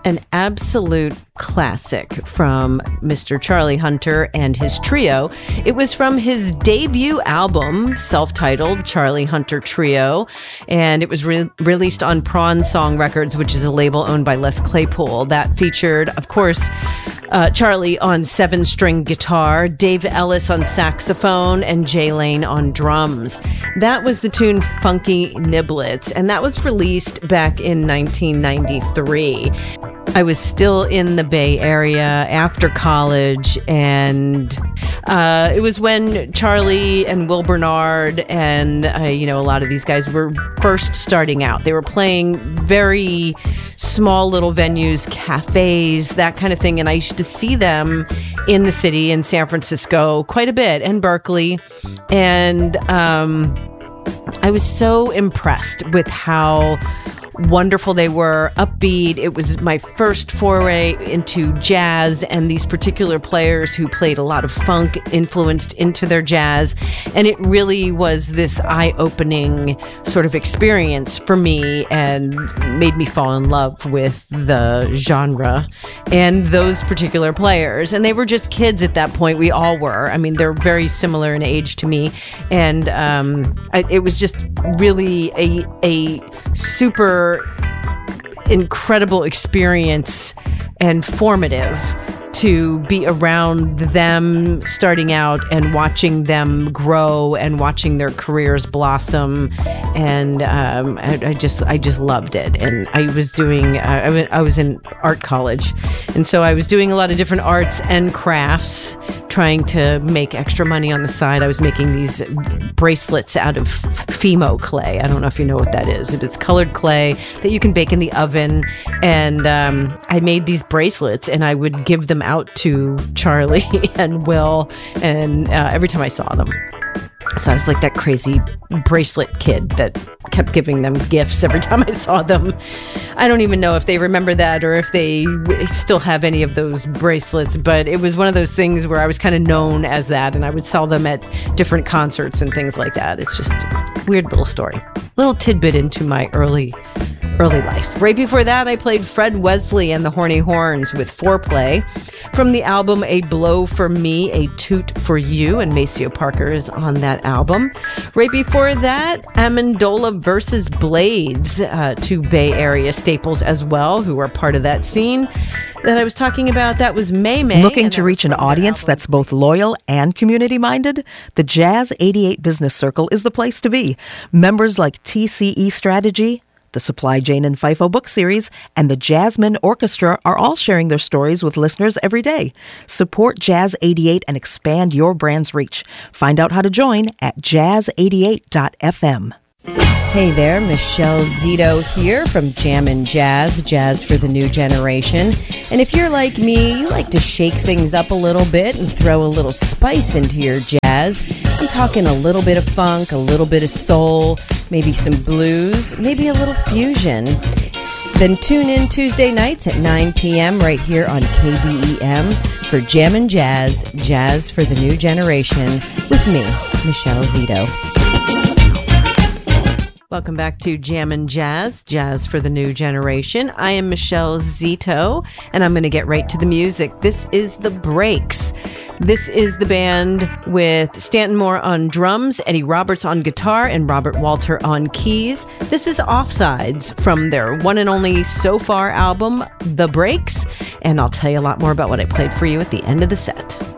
an absolute classic from Mr. Charlie Hunter and his trio. It was from his debut album, self-titled Charlie Hunter Trio, and it was released on Prawn Song Records, which is a label owned by Les Claypool. That featured, of course, Charlie on 7-string guitar, Dave Ellis on saxophone, and Jay Lane on drums. That was the tune Funky Niblets, and that was released back in 1993. I was still in the Bay Area after college, and it was when Charlie and Will Bernard and, a lot of these guys were first starting out. They were playing very small little venues, cafes, that kind of thing, and I used to see them in the city in San Francisco quite a bit, and Berkeley, and I was so impressed with how wonderful they were, upbeat. It was my first foray into jazz, and these particular players who played a lot of funk influenced into their jazz, and it really was this eye-opening sort of experience for me and made me fall in love with the genre and those particular players. And they were just kids at that point. We all were. I mean, they're very similar in age to me, and it was just really a super incredible experience and formative to be around them starting out and watching them grow and watching their careers blossom, and I just loved it. And I was doing I was in art college, and so I was doing a lot of different arts and crafts, trying to make extra money on the side. I was making these bracelets out of Fimo clay. I don't know if you know what that is. It's colored clay that you can bake in the oven. And I made these bracelets, and I would give them out to Charlie and Will, and every time I saw them. So I was like that crazy bracelet kid that kept giving them gifts every time I saw them. I don't even know if they remember that or if they still have any of those bracelets, but it was one of those things where I was kind of known as that, and I would sell them at different concerts and things like that. It's just a weird little story. Little tidbit into my early life. Right before that, I played Fred Wesley and the Horny Horns with Foreplay from the album A Blow for Me, A Toot for You, and Maceo Parker is on that album. Right before that, Amendola versus Blades, two Bay Area staples as well, who are part of that scene that I was talking about. That was May May. Looking to reach an audience that's both loyal and community-minded? The Jazz 88 Business Circle is the place to be. Members like TCE Strategy, the Supply Jane and FIFO book series, and the Jasmine Orchestra are all sharing their stories with listeners every day. Support Jazz 88 and expand your brand's reach. Find out how to join at jazz88.fm. Hey there, Michelle Zito here from Jammin' Jazz, Jazz for the New Generation. And if you're like me, you like to shake things up a little bit and throw a little spice into your jazz. I'm talking a little bit of funk, a little bit of soul, maybe some blues, maybe a little fusion. Then tune in Tuesday nights at 9 p.m. right here on KBEM for Jammin' Jazz, Jazz for the New Generation with me, Michelle Zito. Welcome back to Jammin' Jazz, Jazz for the New Generation. I am Michelle Zito, and I'm going to get right to the music. This is The Breaks. This is the band with Stanton Moore on drums, Eddie Roberts on guitar, and Robert Walter on keys. This is Offsides from their one and only so far album, The Breaks, and I'll tell you a lot more about what I played for you at the end of the set.